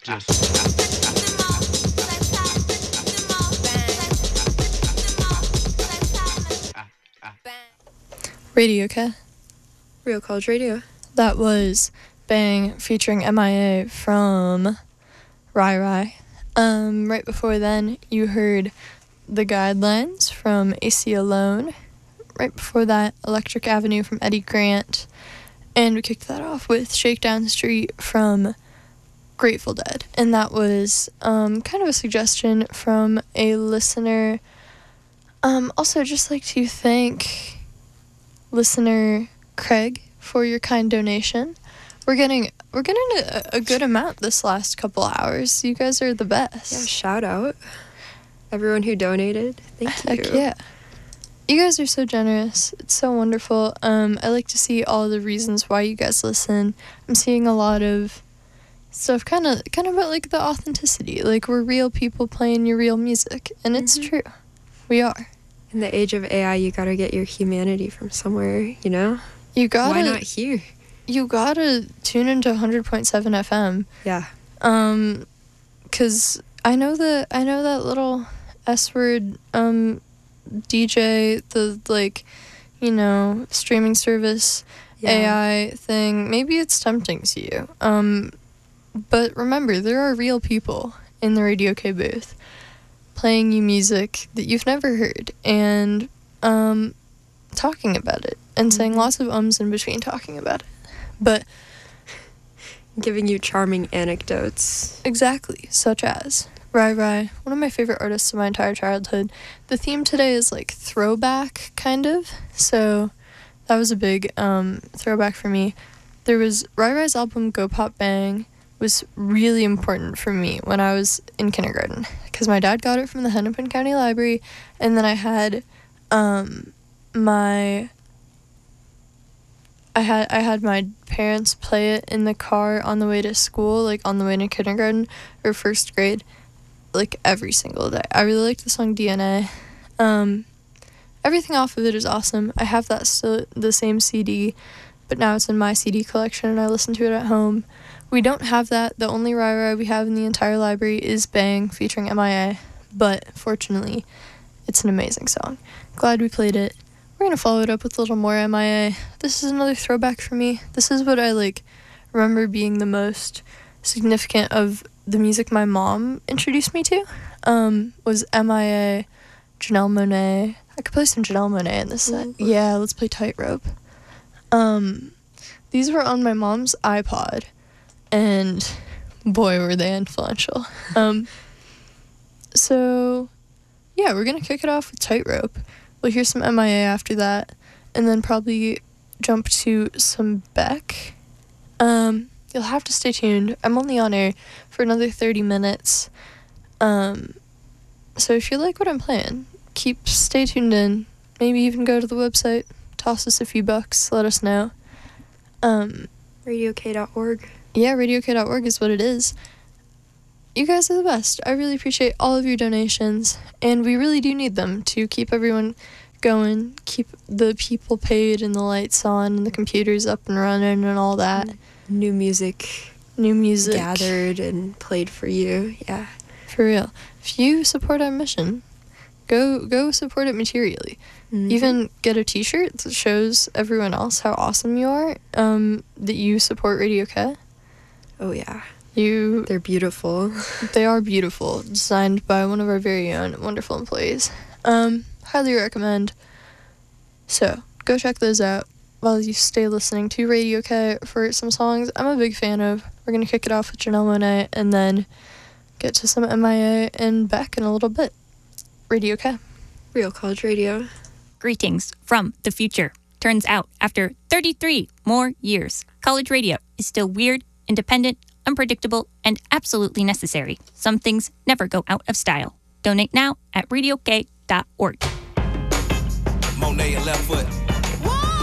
Radio K. Real College Radio. That was Bang featuring MIA from Rai Rai. Right before then, you heard The Guidelines from AC Alone. Right before that, Electric Avenue from Eddie Grant. And we kicked that off with Shakedown Street from Grateful Dead. And that was kind of a suggestion from a listener. Also, just like to thank listener Craig for your kind donation. We're getting a good amount this last couple hours. You guys are the best. Yeah, shout out everyone who donated. Thank you. Heck yeah. You guys are so generous. It's so wonderful. I like to see all the reasons why you guys listen. I'm seeing a lot of stuff kind of about like the authenticity. Like, we're real people playing your real music, and it's true. We are. In the age of AI, you gotta get your humanity from somewhere, you know? You gotta. Why not here? You gotta tune into 100.7 FM. Yeah. 'Cause I know that little S-word DJ, the, like, you know, streaming service AI thing. Maybe it's tempting to you. But remember, there are real people in the Radio K booth playing you music that you've never heard and talking about it and saying lots of ums in between talking about it. But giving you charming anecdotes. Exactly, such as Rai Rai, one of my favorite artists of my entire childhood. The theme today is like throwback, kind of. So that was a big throwback for me. There was Rai Rai's album Go Pop Bang was really important for me when I was in kindergarten because my dad got it from the Hennepin County Library, and then I had my parents play it in the car on the way to school, like on the way to kindergarten or first grade, like every single day. I really like the song DNA. Everything off of it is awesome. I have that still, the same CD, but now it's in my CD collection and I listen to it at home. We don't have that. The only Rai Rai we have in the entire library is Bang featuring MIA, but fortunately, it's an amazing song. Glad we played it. We're gonna follow it up with a little more MIA. This is another throwback for me. This is what I remember being the most significant of the music my mom introduced me to. Was MIA, Janelle Monáe. I could play some Janelle Monáe in this set. Yeah, let's play Tightrope. These were on my mom's iPod, and boy, were they influential. So yeah, we're gonna kick it off with Tightrope. We'll hear some MIA after that, and then probably jump to some Beck. You'll have to stay tuned. I'm only on air for another 30 minutes. So if you like what I'm playing, stay tuned in. Maybe even go to the website, toss us a few bucks, let us know. RadioK.org. Yeah, RadioK.org is what it is. You guys are the best. I really appreciate all of your donations, and we really do need them to keep everyone going, keep the people paid and the lights on and the computers up and running and all that. New music gathered and played for you. Yeah, for real. If you support our mission, go support it materially. Even get a t-shirt that shows everyone else how awesome you are, that you support Radio K. Oh yeah, they're beautiful. They are beautiful, designed by one of our very own wonderful employees. Highly recommend. So go check those out while you stay listening to Radio K for some songs I'm a big fan of. We're gonna kick it off with Janelle Monáe and then get to some MIA and Beck in a little bit. Radio K. Real College Radio. Greetings from the future. Turns out, after 33 more years, college radio is still weird, independent, unpredictable, and absolutely necessary. Some things never go out of style. Donate now at RadioK.org. Monáe and Left Foot.